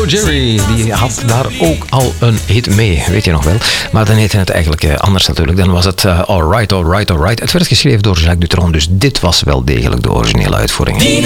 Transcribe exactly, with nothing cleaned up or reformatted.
Jerry, die had daar ook al een hit mee, weet je nog wel. Maar dan heette het eigenlijk uh, anders natuurlijk. Dan was het uh, Alright, Alright, Alright. Het werd geschreven door Jacques Dutronc, dus dit was wel degelijk de originele uitvoering.